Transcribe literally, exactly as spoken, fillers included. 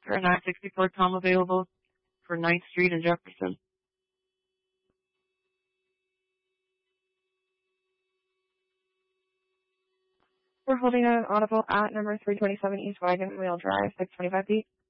there a nine sixty-four Tom available for ninth Street in Jefferson? We're holding an audible at number three twenty-seven East Wagon Wheel Drive, six twenty-five feet.